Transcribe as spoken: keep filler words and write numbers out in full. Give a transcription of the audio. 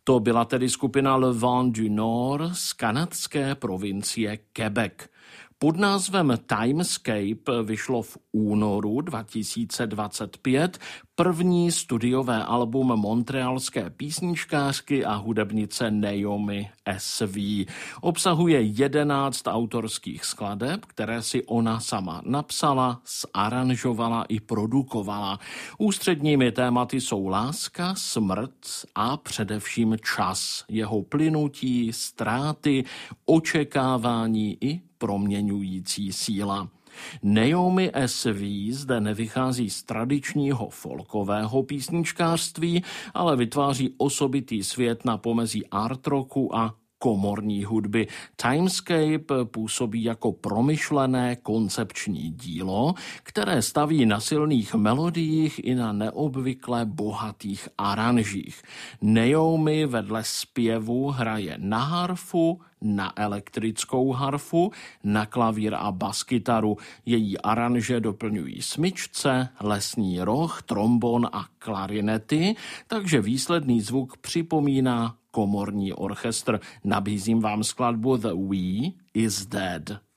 To byla tedy skupina Le Vent du Nord z kanadské provincie Quebec. Pod názvem Timescape vyšlo v únoru dva tisíce dvacet pět první studiové album montrealské písničkářky a hudebnice Naomi S V. Obsahuje jedenáct autorských skladeb, které si ona sama napsala, zaranžovala i produkovala. Ústředními tématy jsou láska, smrt a především čas, jeho plynutí, ztráty, očekávání i proměňující síla. Naomi S V zde nevychází z tradičního folkového písničkářství, ale vytváří osobitý svět na pomezí art rocku a komorní hudby. Timescape působí jako promyšlené koncepční dílo, které staví na silných melodiích i na neobvykle bohatých aranžích. Naomi vedle zpěvu hraje na harfu, na elektrickou harfu, na klavír a baskytaru. Její aranže doplňují smyčce, lesní roh, trombon a klarinety, takže výsledný zvuk připomíná komorní orchestr. Nabízím vám skladbu The We is Dead.